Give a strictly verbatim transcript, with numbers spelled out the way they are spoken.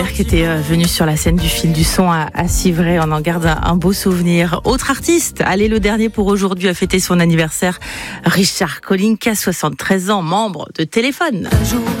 Qui était venu sur la scène du Fil du Son à, à Civray. On en garde un, un beau souvenir. Autre artiste, allez, le dernier pour aujourd'hui, a fêté son anniversaire, Richard Colling, qui a soixante-treize ans, membre de Téléphone. Un jour